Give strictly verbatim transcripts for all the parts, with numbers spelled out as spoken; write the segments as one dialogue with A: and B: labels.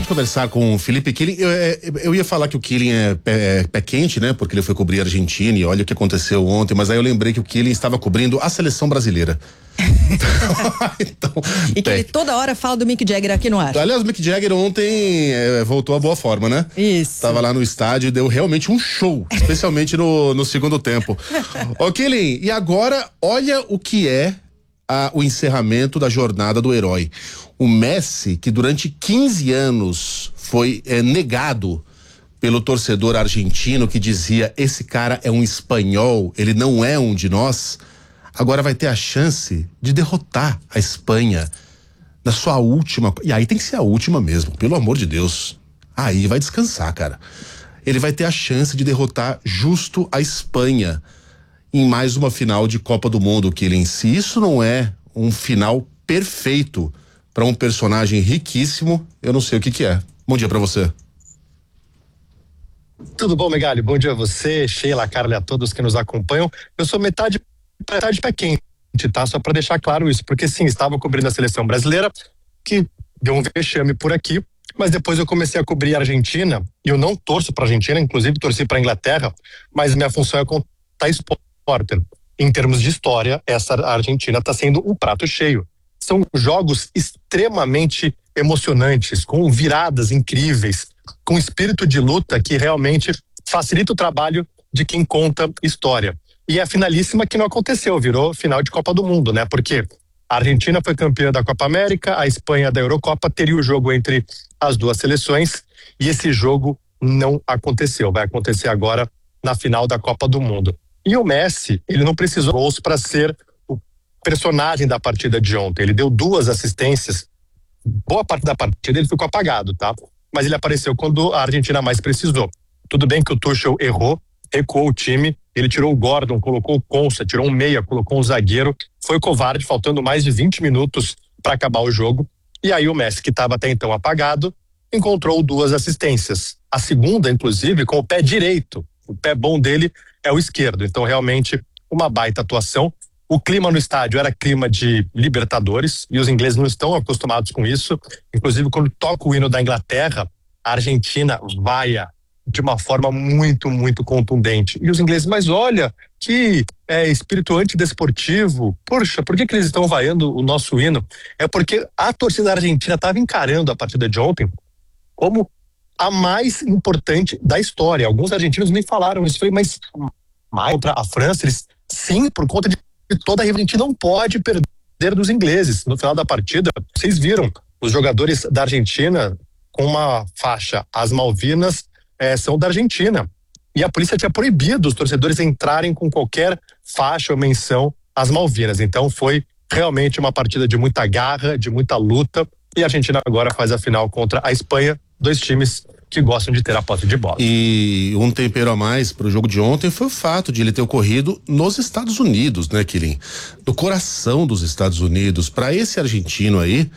A: de conversar com o Felipe Killing. Eu, eu ia falar que o Killing é pé, é pé quente, né? Porque ele foi cobrir a Argentina e olha o que aconteceu ontem, mas aí eu lembrei que o Killing estava cobrindo a seleção brasileira.
B: então, e que ele toda hora fala do Mick Jagger aqui no ar.
A: Aliás, o Mick Jagger ontem é, voltou à boa forma, né?
B: Isso.
A: Tava lá no estádio e deu realmente um show, especialmente no, no segundo tempo. Ô, Killing, e agora olha o que é a, o encerramento da jornada do herói. O Messi, que durante quinze anos foi é, negado pelo torcedor argentino que dizia: esse cara é um espanhol, ele não é um de nós. Agora vai ter a chance de derrotar a Espanha na sua última. E aí tem que ser a última mesmo, pelo amor de Deus. Aí vai descansar, cara. Ele vai ter a chance de derrotar justo a Espanha em mais uma final de Copa do Mundo, que ele em si. Isso não é um final perfeito para um personagem riquíssimo, eu não sei o que que é. Bom dia para você.
C: Tudo bom, Megali? Bom dia a você, Sheila, Carla e a todos que nos acompanham. Eu sou metade metade pé quente, tá? Só para deixar claro isso, porque sim, estava cobrindo a seleção brasileira, que deu um vexame por aqui, mas depois eu comecei a cobrir a Argentina, e eu não torço para a Argentina, inclusive torci para a Inglaterra, mas minha função é contar esporte. Em termos de história, essa Argentina está sendo um prato cheio. São jogos extremamente emocionantes, com viradas incríveis, com espírito de luta que realmente facilita o trabalho de quem conta história. E a finalíssima que não aconteceu, virou final de Copa do Mundo, né? Porque a Argentina foi campeã da Copa América, a Espanha da Eurocopa, teria o jogo entre as duas seleções e esse jogo não aconteceu. Vai acontecer agora na final da Copa do Mundo. E o Messi, ele não precisou de gols para ser o personagem da partida de ontem. Ele deu duas assistências, boa parte da partida ele ficou apagado, tá? Mas ele apareceu quando a Argentina mais precisou. Tudo bem que o Tuchel errou, recuou o time, ele tirou o Gordon, colocou o Konsa, tirou um meia, colocou um zagueiro, foi covarde, faltando mais de vinte minutos para acabar o jogo. E aí o Messi, que estava até então apagado, encontrou duas assistências. A segunda, inclusive, com o pé direito. O pé bom dele é o esquerdo. Então, realmente, uma baita atuação. O clima no estádio era clima de Libertadores e os ingleses não estão acostumados com isso. Inclusive, quando toca o hino da Inglaterra, a Argentina vaia de uma forma muito, muito contundente. E os ingleses, mas olha, que é, espírito antidesportivo. Poxa, por que, que eles estão vaiando o nosso hino? É porque a torcida argentina estava encarando a partida de ontem como a mais importante da história. Alguns argentinos nem falaram isso, mas mais contra a França, eles sim, por conta de toda a Argentina não pode perder dos ingleses. No final da partida, vocês viram os jogadores da Argentina com uma faixa, as Malvinas É, são da Argentina. E a polícia tinha proibido os torcedores entrarem com qualquer faixa ou menção às Malvinas. Então foi realmente uma partida de muita garra, de muita luta. E a Argentina agora faz a final contra a Espanha, dois times que gostam de ter a posse de bola.
A: E um tempero a mais pro jogo de ontem foi o fato de ele ter ocorrido nos Estados Unidos, né, Killing? No coração dos Estados Unidos. Para esse argentino aí,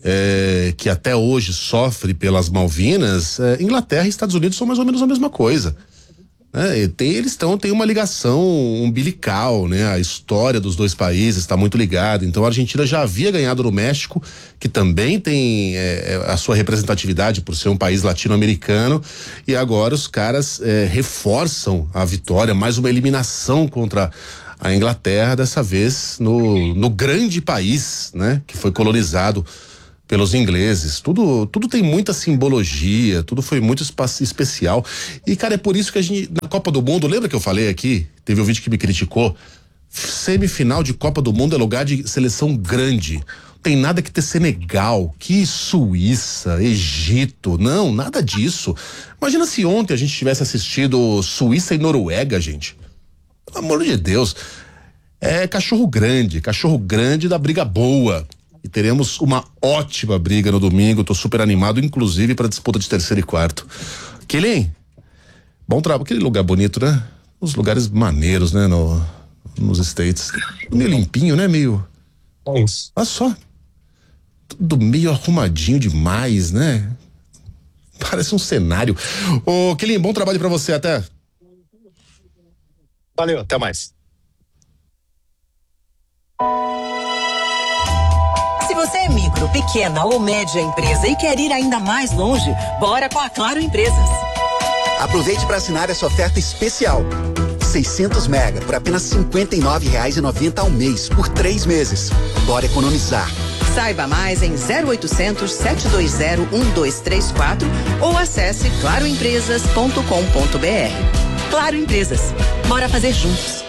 A: É, que até hoje sofre pelas Malvinas, é, Inglaterra e Estados Unidos são mais ou menos a mesma coisa. Né? Tem, eles estão, tem uma ligação umbilical, né? A história dos dois países está muito ligada. Então a Argentina já havia ganhado no México, que também tem é, a sua representatividade por ser um país latino-americano, e agora os caras é, reforçam a vitória, mais uma eliminação contra a Inglaterra, dessa vez no, no grande país, né? Que foi colonizado pelos ingleses. Tudo, tudo tem muita simbologia, tudo foi muito espaço especial. E, cara, é por isso que a gente, na Copa do Mundo, lembra que eu falei aqui? Teve um vídeo que me criticou. Semifinal de Copa do Mundo é lugar de seleção grande. Não tem nada que ter Senegal, que Suíça, Egito. Não, nada disso. Imagina se ontem a gente tivesse assistido Suíça e Noruega, gente. Pelo amor de Deus. É cachorro grande, cachorro grande da briga boa. E teremos uma ótima briga no domingo. Tô super animado, inclusive para disputa de terceiro e quarto. Killing, bom trabalho. Aquele lugar bonito, né? Os lugares maneiros, né? No, nos States. Meio limpinho, né? Meio.
C: É isso.
A: Olha só. Tudo meio arrumadinho demais, né? Parece um cenário. Ô, Killing, bom trabalho para você. Até.
C: Valeu, até mais.
D: Se você é micro micro, pequena ou média empresa e quer ir ainda mais longe? Bora com a Claro Empresas.
E: Aproveite para assinar essa oferta especial. seiscentos mega por apenas cinquenta e nove reais e noventa ao mês por três meses. Bora economizar.
D: Saiba mais em zero oitocentos, sete dois zero, um dois três quatro ou acesse claro empresas ponto com ponto br. Claro Empresas. Bora fazer juntos.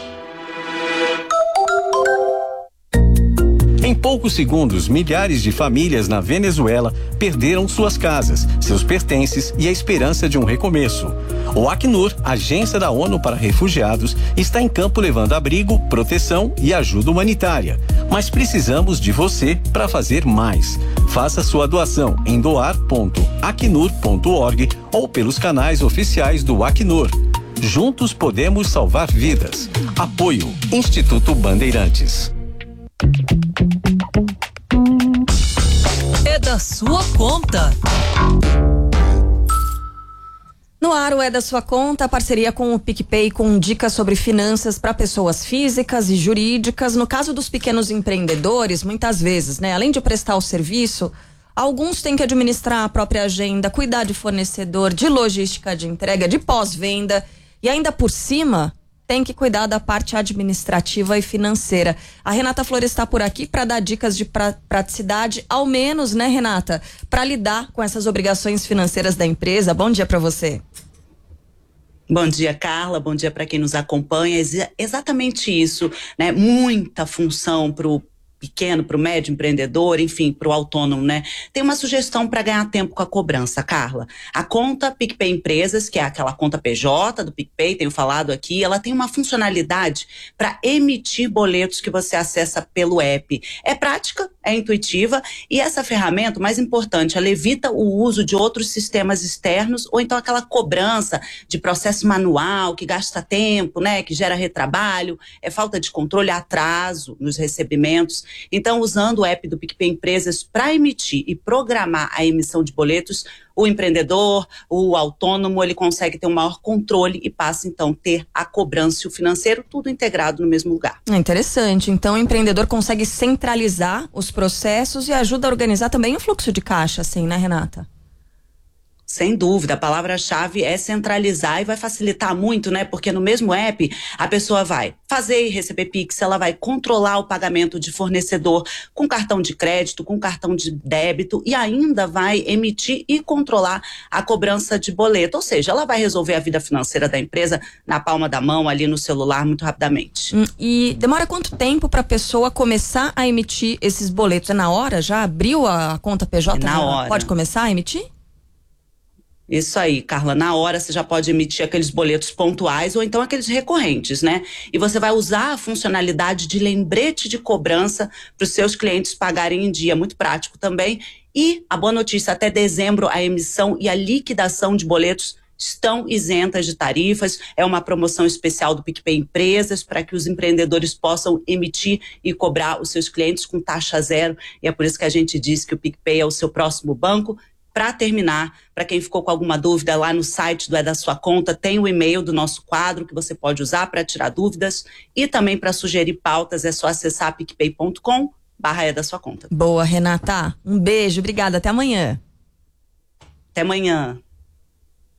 F: Em poucos segundos, milhares de famílias na Venezuela perderam suas casas, seus pertences e a esperança de um recomeço. O Acnur, agência da ONU para refugiados, está em campo levando abrigo, proteção e ajuda humanitária. Mas precisamos de você para fazer mais. Faça sua doação em doar ponto acnur ponto org ou pelos canais oficiais do Acnur. Juntos podemos salvar vidas. Apoio Instituto Bandeirantes.
G: É da sua conta.
B: No ar, o É da Sua Conta, parceria com o PicPay com dicas sobre finanças para pessoas físicas e jurídicas. No caso dos pequenos empreendedores, muitas vezes, né, além de prestar o serviço, alguns têm que administrar a própria agenda, cuidar de fornecedor, de logística de entrega, de pós-venda e ainda por cima tem que cuidar da parte administrativa e financeira. A Renata Flores está por aqui para dar dicas de pra, praticidade, ao menos, né, Renata, para lidar com essas obrigações financeiras da empresa. Bom dia para você.
H: Bom dia, Carla. Bom dia para quem nos acompanha. É exatamente isso, né? Muita função para o pequeno, para o médio empreendedor, enfim, para o autônomo, né? Tem uma sugestão para ganhar tempo com a cobrança, Carla. A conta PicPay Empresas, que é aquela conta P J do PicPay, tenho falado aqui, ela tem uma funcionalidade para emitir boletos que você acessa pelo app. É prática, é intuitiva e essa ferramenta, o mais importante, ela evita o uso de outros sistemas externos ou então aquela cobrança de processo manual que gasta tempo, né? Que gera retrabalho, é falta de controle, atraso nos recebimentos. Então, usando o app do PicPay Empresas para emitir e programar a emissão de boletos, o empreendedor, o autônomo, ele consegue ter um maior controle e passa, então, ter a cobrança e o financeiro tudo integrado no mesmo lugar.
B: É interessante. Então, o empreendedor consegue centralizar os processos e ajuda a organizar também o fluxo de caixa, assim, né, Renata?
H: Sem dúvida, a palavra-chave é centralizar e vai facilitar muito, né? Porque no mesmo app, a pessoa vai fazer e receber Pix, ela vai controlar o pagamento de fornecedor com cartão de crédito, com cartão de débito e ainda vai emitir e controlar a cobrança de boleto. Ou seja, ela vai resolver a vida financeira da empresa na palma da mão, ali no celular, muito rapidamente.
B: Hum, e demora quanto tempo para a pessoa começar a emitir esses boletos? É na hora? Já abriu a conta P J?
H: É na hora.
B: Pode começar a emitir?
H: Isso aí, Carla, na hora você já pode emitir aqueles boletos pontuais ou então aqueles recorrentes, né? E você vai usar a funcionalidade de lembrete de cobrança para os seus clientes pagarem em dia, muito prático também. E a boa notícia, até dezembro a emissão e a liquidação de boletos estão isentas de tarifas. É uma promoção especial do PicPay Empresas para que os empreendedores possam emitir e cobrar os seus clientes com taxa zero. E é por isso que a gente diz que o PicPay é o seu próximo banco. Para terminar, para quem ficou com alguma dúvida, lá no site do É da Sua Conta tem o e-mail do nosso quadro que você pode usar para tirar dúvidas e também para sugerir pautas é só acessar picpay ponto com barra É da Sua Conta.
B: Boa, Renata. Um beijo, obrigada, até amanhã.
H: Até amanhã.